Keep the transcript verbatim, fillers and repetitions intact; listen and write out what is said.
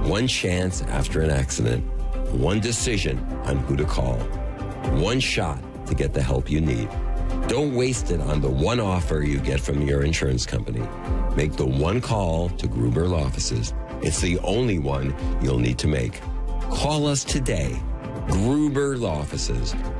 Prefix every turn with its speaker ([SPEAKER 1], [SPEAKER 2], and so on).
[SPEAKER 1] One chance after an accident. One decision on who to call. One shot to get the help you need. Don't waste it on the one offer you get from your insurance company. Make the one call to Gruber Law Offices. It's the only one you'll need to make. Call us today. Gruber Law Offices.